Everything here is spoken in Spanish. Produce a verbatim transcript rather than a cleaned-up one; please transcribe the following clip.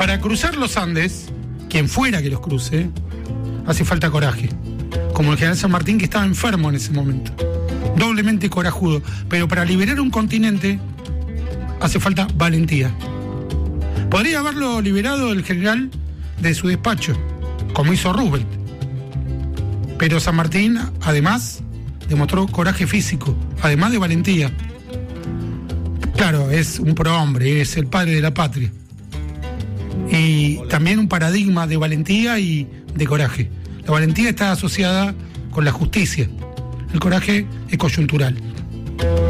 Para cruzar los Andes, quien fuera que los cruce, hace falta coraje. Como el general San Martín, que estaba enfermo en ese momento. Doblemente corajudo. Pero para liberar un continente hace falta valentía. Podría haberlo liberado el general de su despacho, como hizo Roosevelt. Pero San Martín, además, demostró coraje físico, además de valentía. Claro, es un prohombre, es el padre de la patria. Y también un paradigma de valentía y de coraje. La valentía está asociada con la justicia. El coraje es coyuntural.